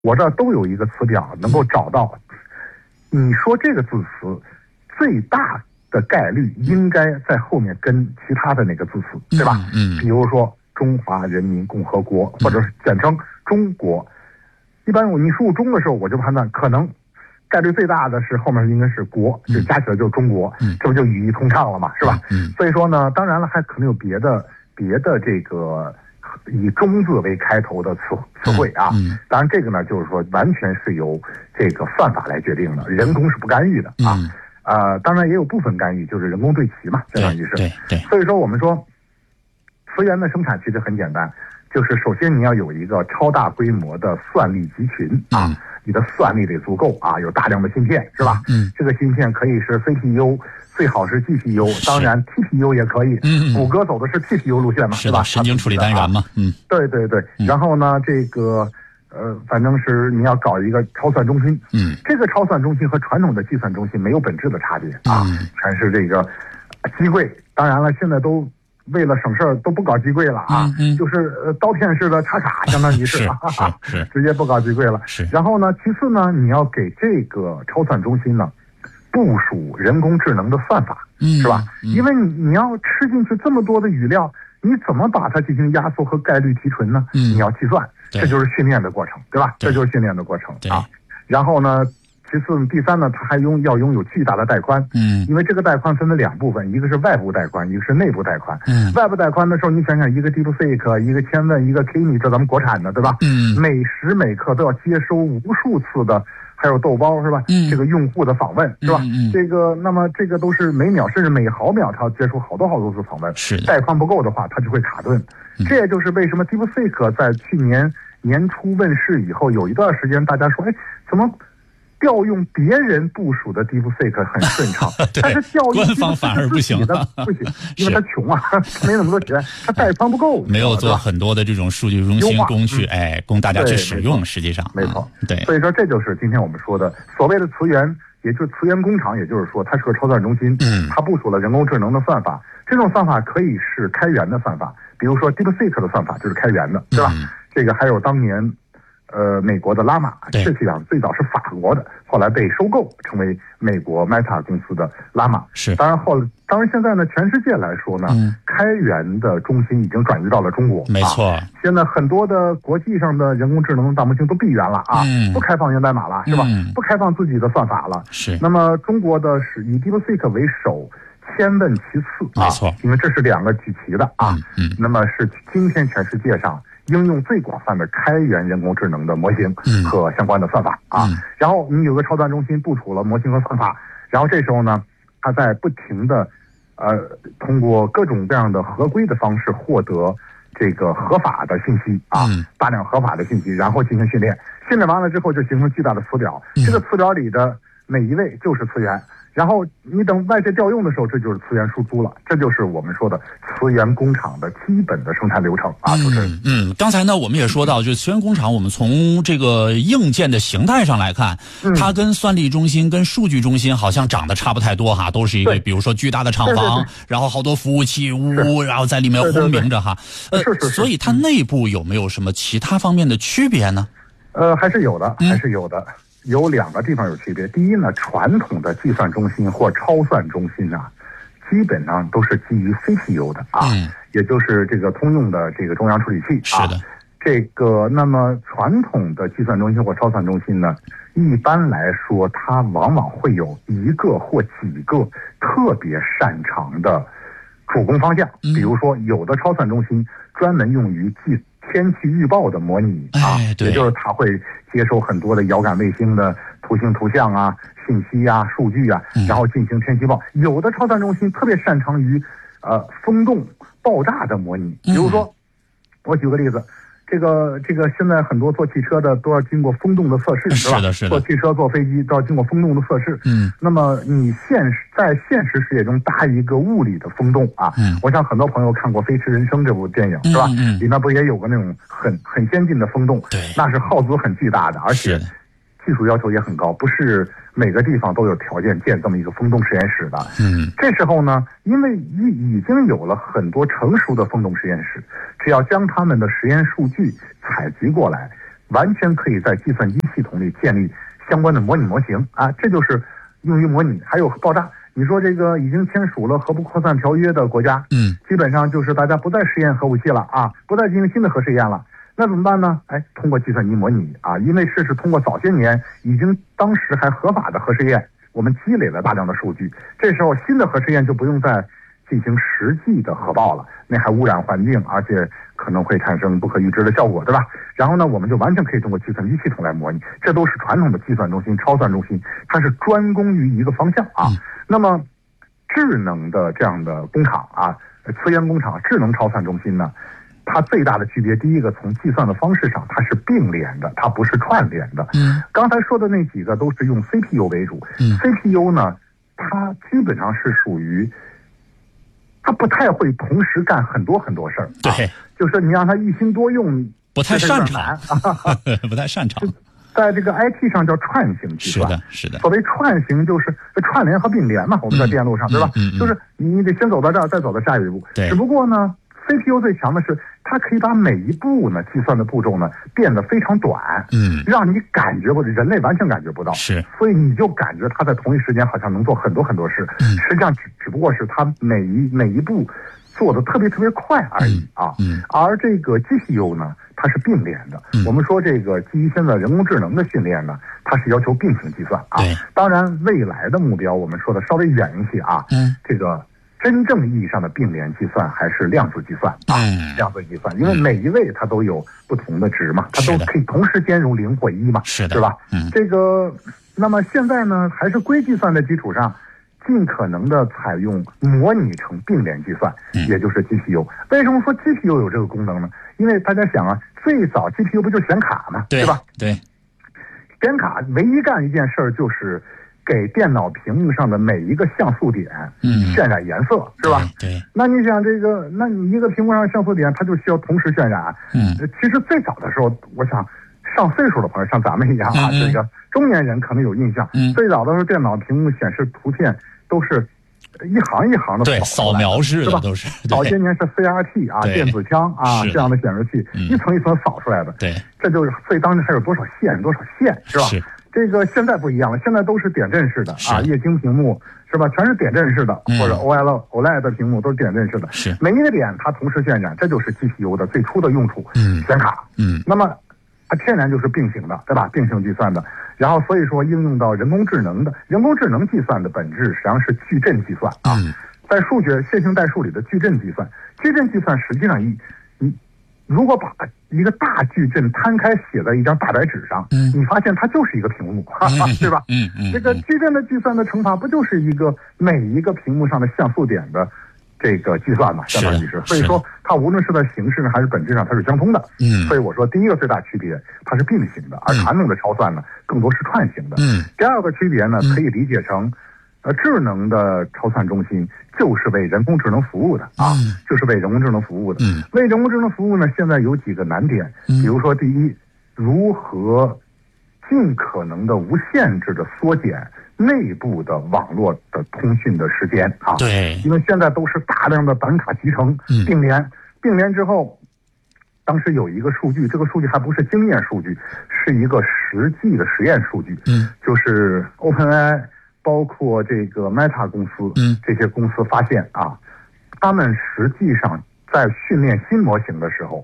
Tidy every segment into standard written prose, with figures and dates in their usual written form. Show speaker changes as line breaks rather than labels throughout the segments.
我这都有一个词表能够找到。你说这个字词，最大的概率应该在后面跟其他的那个字词，对吧？比如说中华人民共和国，或者是简称中国。一般你输入中的时候，我就判断可能概率最大的是后面应该是国，就加起来就是中国，这不就语义通畅了嘛，是吧？所以说呢，当然了，还可能有别的这个以中字为开头的词汇啊。当然这个呢，就是说完全是由这个算法来决定的，人工是不干预的啊。当然也有部分干预，就是人工对齐嘛，相当于是。
对。
所以说我们说词源的生产其实很简单。就是首先你要有一个超大规模的算力集群啊，你的算力得足够啊，有大量的芯片是吧？这个芯片可以是 CPU， 最好是 GPU， 当然 TPU 也可以。谷歌走的是 TPU 路线嘛，
是
吧？
神经处理单元嘛。
对。然后呢，这个反正是你要搞一个超算中心。这个超算中心和传统的计算中心没有本质的差别啊，全是这个机柜。当然了，现在都为了省事儿都不搞机柜了啊，就是刀片式的插卡，相当于是直接不搞机柜了。然后呢，其次呢，你要给这个超算中心呢部署人工智能的算法，是吧？因为你要吃进去这么多的语料，你怎么把它进行压缩和概率提纯呢？你要计算，这就是训练的过程，对吧？这就是训练的过程啊。然后呢，其次，第三呢，它还要拥有巨大的带宽，因为这个带宽分了两部分，一个是外部带宽，一个是内部带宽。外部带宽的时候，你想想，一个 DeepSeek， 一个千问，一个 Kimi， 这咱们国产的，对吧？每时每刻都要接收无数次的，还有豆包是吧？这个用户的访问是吧？这个那么这个都是每秒甚至每毫秒，它要接触好多次访问，带宽不够的话，它就会卡顿。这也就是为什么 DeepSeek 在去年年初问世以后，有一段时间大家说，怎么调用别人部署的 DeepSeek 很顺畅，但是调用
官方反而不行
的不行，因为他穷啊，没那么多钱，他带宽不够，
没有做很多的这种数据中心工具，供大家去使用。实际上，
没错，
对。
所以说，这就是今天我们说的所谓的词源，也就是词源工厂，也就是说，它是个超算中心，它部署了人工智能的算法。这种算法可以是开源的算法，比如说 DeepSeek 的算法就是开源的，对吧？这个还有当年。美国的拉玛，实际上最早是法国的，后来被收购成为美国 Meta 公司的拉玛。当然现在呢，全世界来说呢，开源的中心已经转移到了中国。
没错，
现在很多的国际上的人工智能大模型都闭源了啊，不开放源代码了，是吧？不开放自己的算法了。那么中国的是以 DeepSeek 为首，千问其次啊，
没错，
因为这是两个举旗的啊。那么是今天全世界上应用最广泛的开源人工智能的模型和相关的算法啊。然后你有个超算中心部署了模型和算法，然后这时候呢，它在不停的通过各种各样的合规的方式获得这个合法的信息啊，大量合法的信息，然后进行训练。训练完了之后就形成巨大的词表，这个词表里的每一位就是词源。然后你等外界调用的时候，这就是词源输出了，这就是我们说的词源工厂的基本的生产流程啊。
刚才呢我们也说到，就是词源工厂，我们从这个硬件的形态上来看，它跟算力中心、跟数据中心好像长得差不太多哈，都是一个比如说巨大的厂房，然后好多服务器，然后在里面轰鸣着哈。所以它内部有没有什么其他方面的区别呢？
还是有的，还是有的。有两个地方有区别。第一呢，传统的计算中心或超算中心啊，基本上都是基于 CPU 的啊，也就是这个通用的这个中央处理器啊。
是的。
这个那么传统的计算中心或超算中心呢，一般来说它往往会有一个或几个特别擅长的主攻方向，比如说有的超算中心专门用于天气预报的模拟啊，也就是它会接收很多的遥感卫星的图形图像啊、信息啊、数据啊，然后进行天气预报。有的超算中心特别擅长于风洞爆炸的模拟，比如说我举个例子，这个现在很多做汽车的都要经过风洞的测试，是吧？
是的。
做汽车、坐飞机都要经过风洞的测试。那么你在现实世界中搭一个物理的风洞啊，我想很多朋友看过《飞驰人生》这部电影，是吧？里面不也有个那种很先进的风洞？对，那是耗资很巨大的，而且技术要求也很高，不是每个地方都有条件建这么一个风洞实验室的。这时候呢，因为已经有了很多成熟的风洞实验室，只要将他们的实验数据采集过来， 完全可以在计算机系统里建立相关的模拟模型啊，这就是用于模拟。还有爆炸，你说这个已经签署了核不扩散条约的国家，基本上就是大家不再试验核武器了啊，不再进行新的核试验了。那怎么办呢？通过计算机模拟啊，因为这是通过早些年已经当时还合法的核试验，我们积累了大量的数据，这时候新的核试验就不用再进行实际的核爆了，那还污染环境，而且可能会产生不可预知的效果，对吧？然后呢，我们就完全可以通过计算机系统来模拟，这都是传统的计算中心、超算中心，它是专攻于一个方向啊。那么，智能的这样的工厂啊，磁源工厂、智能超算中心呢，它最大的区别，第一个从计算的方式上，它是并联的，它不是串联的。刚才说的那几个都是用 CPU 为主，CPU 呢，它基本上是属于。他不太会同时干很多很多事儿，
对，
就是你让他一心多用，
不太擅长，不太擅长。
在这个 IT 上叫串行计算，
是的。
所谓串行就是串联和并联嘛，我们在电路上，对吧？就是你得先走到这儿，再走到下一步。
对。
只不过呢 ，CPU 最强的是它可以把每一步呢计算的步骤呢变得非常短，让你感觉或者人类完全感觉不到，
是。
所以你就感觉它在同一时间好像能做很多很多事，实际上只不过是它每一步做的特别特别快而已啊。而这个 GPU 呢，它是并联的。我们说这个基于现在人工智能的训练呢，它是要求并行计算啊。当然未来的目标我们说的稍微远一些啊。这个真正意义上的并联计算还是量子计算啊，量子计算，因为每一位它都有不同的值嘛，它都可以同时兼容0或1嘛，
是的，
对吧？这个，那么现在呢，还是硅计算的基础上，尽可能的采用模拟成并联计算，也就是 GPU。为什么说 GPU 有这个功能呢？因为大家想啊，最早 GPU 不就显卡吗？对吧？
对，
显卡唯一干一件事儿就是给电脑屏幕上的每一个像素点渲染颜色，是吧？
对。
那你想这个，那你一个屏幕上像素点，它就需要同时渲染。其实最早的时候，我想上岁数的朋友像咱们一样啊，这个中年人可能有印象。最早的时候，电脑屏幕显示图片都是一行一行的
扫描式的，都是。
早些年是 CRT 啊，电子枪啊这样的显示器，一层一层扫出来的。
对。
这就是，所以当时还有多少线，是吧？
是。
这个现在不一样了，现在都是点阵式的啊，液晶屏幕是吧？全是点阵式的，或者 OLED 的屏幕都是点阵式的。
是。
每一个点它同时渲染，这就是 GPU 的最初的用处。显卡。那么它天然就是并行的，对吧？并行计算的。然后所以说应用到人工智能计算的本质实际上是矩阵计算啊，在数学线性代数里的矩阵计算。矩阵计算实际上你如果把一个大矩阵摊开写在一张大白纸上，你发现它就是一个屏幕，对吧？这个矩阵的计算的乘法不就是一个每一个屏幕上的像素点的这个计算嘛，相当于是。所以说它无论是在形式上还是本质上它是相通的。所以我说第一个最大区别它是并行的，而传统的超算呢更多是串行的。第二个区别呢可以理解成智能的超算中心就是为人工智能服务的啊，就是为人工智能服务的。为人工智能服务呢，现在有几个难点，比如说第一，如何尽可能的无限制的缩减内部的网络的通讯的时间啊。
对，
因为现在都是大量的板卡集成并联之后，当时有一个数据，这个数据还不是经验数据，是一个实际的实验数据，就是 OpenAI。包括这个 Meta 公司，这些公司发现啊，他们实际上在训练新模型的时候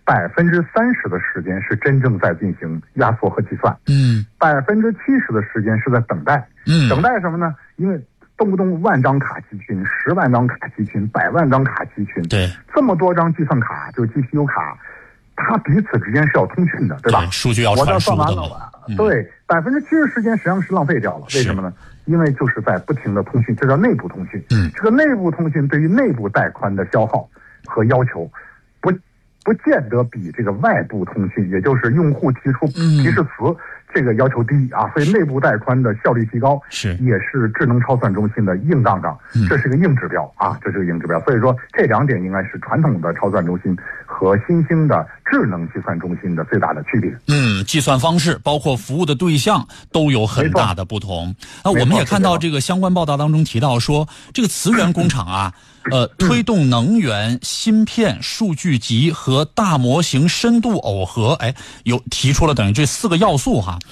，30%的时间是真正在进行压缩和计算，70%的时间是在等待。等待什么呢？因为动不动万张卡集群、10万张卡集群、100万张卡集群，
对，
这么多张计算卡，就 GPU 卡，它彼此之间是要通讯的，对吧？
数据要传输的。
对，70%时间实际上是浪费掉了。为什么呢？因为就是在不停的通讯，这叫内部通讯。这个内部通讯对于内部带宽的消耗和要求，不见得比这个外部通讯，也就是用户提出提示词这个要求低啊。所以内部带宽的效率提高也是智能超算中心的硬杠杠，这是个硬指标啊，这是个硬指标。所以说这2点应该是传统的超算中心和新兴的智能计算中心的最大的区别。
计算方式包括服务的对象都有很大的不同。我们也看到这个相关报道当中提到说，这个磁源工厂啊，推动能源、芯片、数据集和大模型深度耦合，有提出了等于这4个要素哈。